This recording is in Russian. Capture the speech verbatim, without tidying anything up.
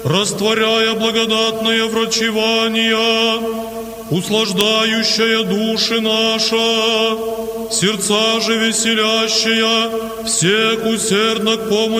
растворяя благодатное врачевание, услаждающая души наша, сердца же веселящая, всех усердно к помощи